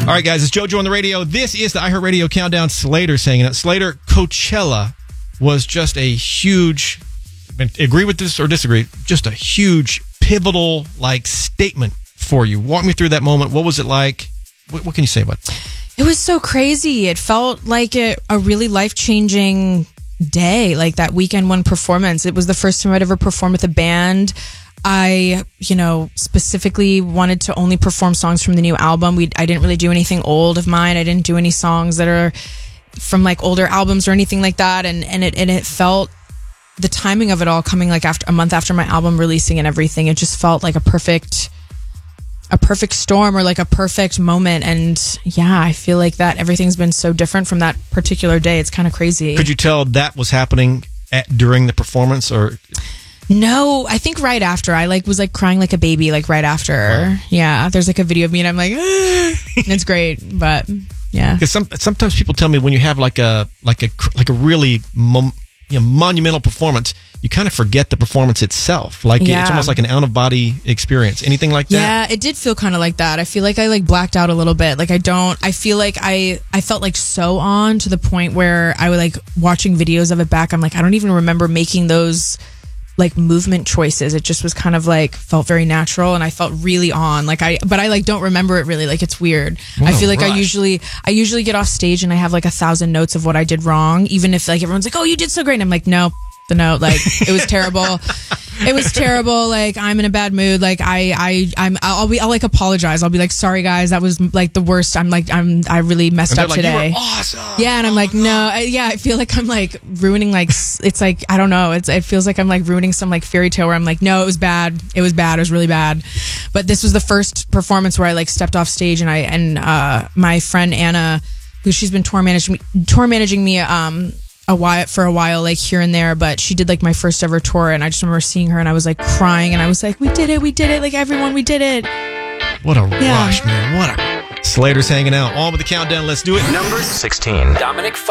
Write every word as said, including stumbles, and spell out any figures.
right, guys, it's JoJo on the radio. This is the iHeartRadio Countdown. Slater saying it. Slater, Coachella was just a huge, agree with this or disagree, just a huge, pivotal, like, statement for you. Walk me through that moment. What was it like? What, what can you say about it? It was so crazy. It felt like a, a really life-changing day, like that weekend one performance. It was the first time I'd ever performed with a band. I, you know, specifically wanted to only perform songs from the new album. We, I didn't really do anything old of mine. I didn't do any songs that are from like older albums or anything like that. And, and it, and it felt, the timing of it all coming like after a month after my album releasing and everything, it just felt like a perfect, a perfect storm or like a perfect moment. And yeah, I feel like that everything's been so different from that particular day. It's kind of crazy. Could you tell that was happening at, during the performance, or? No, I think right after. I like was like crying like a baby like right after. Wow. Yeah, there's like a video of me and I'm like, ah! And it's great, but yeah. Because some, sometimes people tell me when you have like a like a like a really mom, you know, monumental performance, you kind of forget the performance itself. Like yeah. It's almost like an out of body experience. Anything like that? Yeah, it did feel kind of like that. I feel like I like blacked out a little bit. Like I don't. I feel like I I felt like so on to the point where I was like watching videos of it back. I'm like, I don't even remember making those like movement choices. It just was kind of like felt very natural and I felt really on like I but I like don't remember it really. Like it's weird. What I feel like rush. I usually I usually get off stage and I have like a thousand notes of what I did wrong, even if like everyone's like, oh, you did so great, and I'm like, no, the note, like it was terrible. It was terrible. Like I'm in a bad mood. Like I, I, I'm, I'll be, I'll like apologize. I'll be like, sorry guys, that was like the worst. I'm like, I'm, I really messed and up like, today. You were awesome. Yeah, and I'm like, no, I, yeah, I feel like I'm like ruining like, it's like I don't know. It's it feels like I'm like ruining some like fairy tale where I'm like, no, it was bad. It was bad. It was really bad. But this was the first performance where I like stepped off stage and I and uh, my friend Anna, who she's been tour managing tour managing me um. a while for a while, like here and there, but she did like my first ever tour, and I just remember seeing her and I was like crying and I was like, we did it, we did it, like everyone, we did it. What a yeah. rush, man. What a Slater's hanging out. On with the countdown. Let's do it. Number sixteen. Dominic